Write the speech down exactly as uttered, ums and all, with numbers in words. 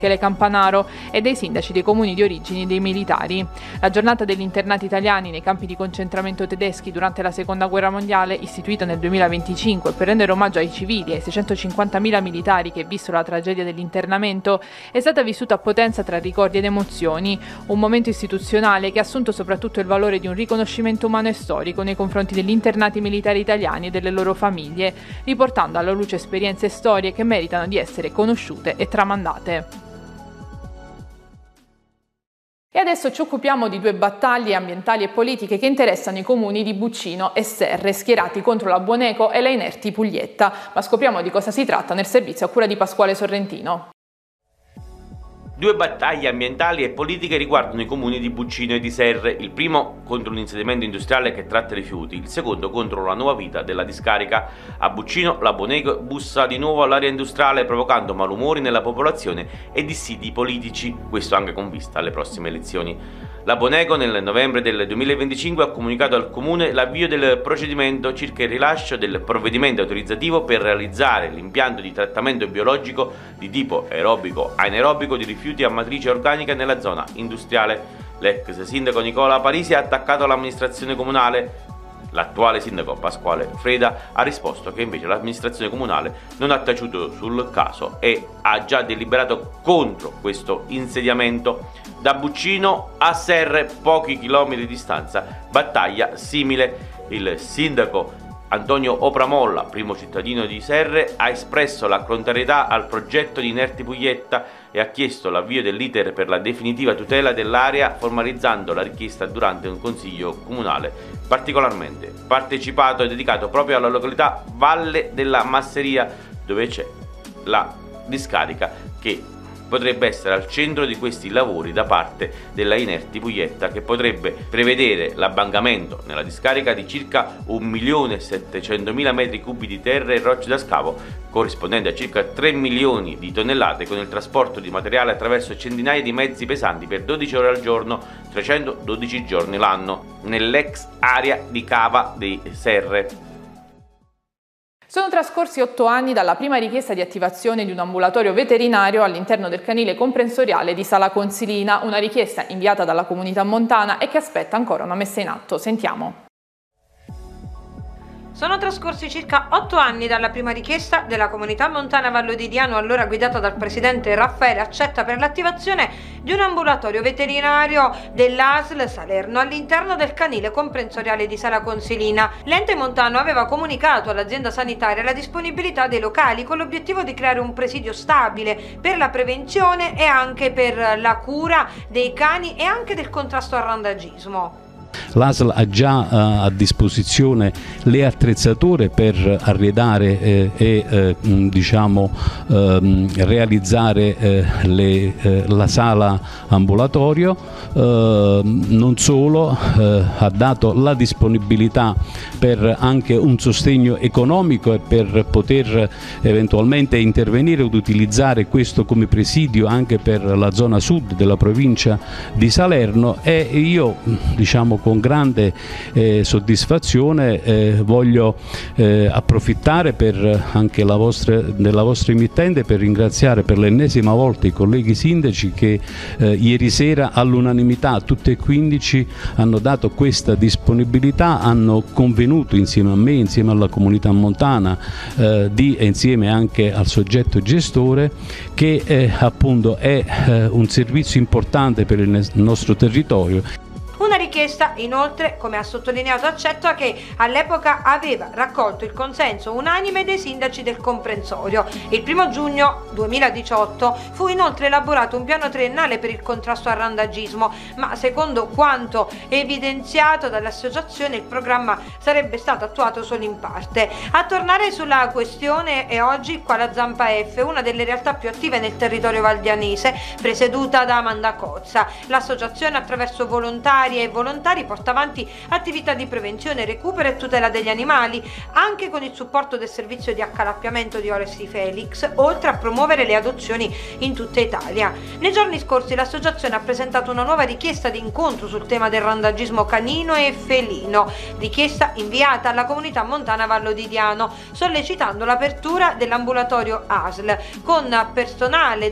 Campanaro e dei sindaci dei comuni di origine dei militari. La giornata degli internati italiani nei campi di concentramento tedeschi durante la seconda guerra mondiale, istituita nel duemilaventicinque per rendere omaggio ai civili e ai seicentocinquantamila militari che vissero la tragedia dell'internamento, è stata vissuta a Potenza tra ricordi ed emozioni, un momento istituzionale che ha assunto soprattutto il valore di un riconoscimento umano e storico nei confronti degli internati militari italiani e delle loro famiglie, riportando alla luce esperienze e storie che meritano di essere conosciute e tramandate. E adesso ci occupiamo di due battaglie ambientali e politiche che interessano i comuni di Buccino e Serre, schierati contro la Buoneco e la Inerti Puglietta. Ma scopriamo di cosa si tratta nel servizio a cura di Pasquale Sorrentino. Due battaglie ambientali e politiche riguardano i comuni di Buccino e di Serre, il primo contro un insediamento industriale che tratta rifiuti, il secondo contro la nuova vita della discarica. A Buccino la Buoneco bussa di nuovo all'area industriale provocando malumori nella popolazione e dissidi politici, questo anche con vista alle prossime elezioni. La Buoneco nel novembre del duemilaventicinque ha comunicato al comune l'avvio del procedimento circa il rilascio del provvedimento autorizzativo per realizzare l'impianto di trattamento biologico di tipo aerobico anaerobico di rifiuti a matrice organica nella zona industriale. L'ex sindaco Nicola Parisi ha attaccato l'amministrazione comunale. L'attuale sindaco Pasquale Freda ha risposto che invece l'amministrazione comunale non ha taciuto sul caso e ha già deliberato contro questo insediamento. Da Buccino a Serre, pochi chilometri di distanza, battaglia simile. Il sindaco Antonio Opramolla, primo cittadino di Serre, ha espresso la contrarietà al progetto di Inerti Puglietta e ha chiesto l'avvio dell'iter per la definitiva tutela dell'area, formalizzando la richiesta durante un consiglio comunale particolarmente partecipato e dedicato proprio alla località Valle della Masseria, dove c'è la discarica che potrebbe essere al centro di questi lavori da parte della Inerti Puglietta, che potrebbe prevedere l'abbangamento nella discarica di circa un milione e settecentomila metri cubi di terra e rocce da scavo, corrispondente a circa tre milioni di tonnellate, con il trasporto di materiale attraverso centinaia di mezzi pesanti per dodici ore al giorno, trecentododici giorni l'anno, nell'ex area di cava di Serre. Sono trascorsi otto anni dalla prima richiesta di attivazione di un ambulatorio veterinario all'interno del canile comprensoriale di Sala Consilina, una richiesta inviata dalla comunità montana e che aspetta ancora una messa in atto. Sentiamo. Sono trascorsi circa otto anni dalla prima richiesta della comunità montana Vallo di Diano, allora guidata dal presidente Raffaele Accetta, per l'attivazione di un ambulatorio veterinario dell'A S L Salerno all'interno del canile comprensoriale di Sala Consilina. L'ente montano aveva comunicato all'azienda sanitaria la disponibilità dei locali con l'obiettivo di creare un presidio stabile per la prevenzione e anche per la cura dei cani e anche del contrasto al randagismo. L'A S L ha già uh, a disposizione le attrezzature per arredare eh, e eh, diciamo, eh, realizzare eh, le, eh, la sala ambulatorio, eh, non solo, eh, ha dato la disponibilità per anche un sostegno economico e per poter eventualmente intervenire ed utilizzare questo come presidio anche per la zona sud della provincia di Salerno, e io diciamo con grande eh, soddisfazione eh, voglio eh, approfittare per anche la vostra, della vostra emittente per ringraziare per l'ennesima volta i colleghi sindaci che eh, ieri sera all'unanimità tutte e quindici hanno dato questa disponibilità, hanno convenuto insieme a me, insieme alla comunità montana eh, di, e insieme anche al soggetto gestore, che eh, appunto è eh, un servizio importante per il nostro territorio. Una richiesta, inoltre, come ha sottolineato Accetta, che all'epoca aveva raccolto il consenso unanime dei sindaci del comprensorio. Il primo giugno duemiladiciotto fu inoltre elaborato un piano triennale per il contrasto al randagismo, ma secondo quanto evidenziato dall'associazione il programma sarebbe stato attuato solo in parte. A tornare sulla questione è oggi qua la Zampa F, una delle realtà più attive nel territorio valdianese, presieduta da Amanda Cozza. L'associazione, attraverso volontari e volontari, porta avanti attività di prevenzione, recupero e tutela degli animali, anche con il supporto del servizio di accalappiamento di Oresi Felix, oltre a promuovere le adozioni in tutta Italia. Nei giorni scorsi l'associazione ha presentato una nuova richiesta di incontro sul tema del randagismo canino e felino, richiesta inviata alla comunità montana Vallo di Diano, sollecitando l'apertura dell'ambulatorio A S L con personale